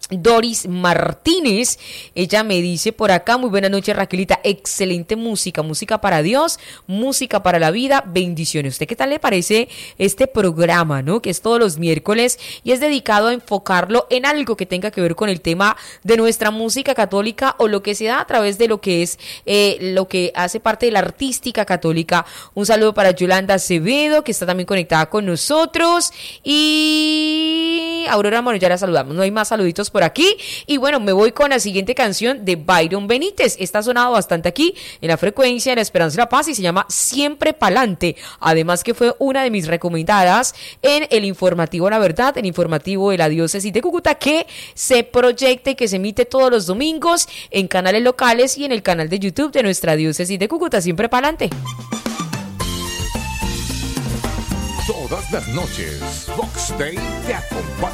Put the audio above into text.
Doris Martínez, ella me dice por acá, muy buena noche Raquelita, excelente música, música para Dios, música para la vida, bendiciones. ¿Usted qué tal le parece este programa, no? Que es todos los miércoles y es dedicado a enfocarlo en algo que tenga que ver con el tema de nuestra música católica o lo que se da a través de lo que es, lo que hace parte de la artística católica. Un saludo para Yolanda Acevedo, que está también conectada con nosotros, y Aurora, bueno, ya la saludamos, no hay más saluditos por aquí. Y bueno, me voy con la siguiente canción de Byron Benítez. Esta ha sonado bastante aquí en la frecuencia de la Esperanza y la Paz y se llama Siempre Pa'lante. Además que fue una de mis recomendadas en el informativo La Verdad, el informativo de la diócesis de Cúcuta, que se proyecta y que se emite todos los domingos en canales locales y en el canal de YouTube de nuestra diócesis de Cúcuta. Siempre Pa'lante. Todas las noches, Vox Day te acompaña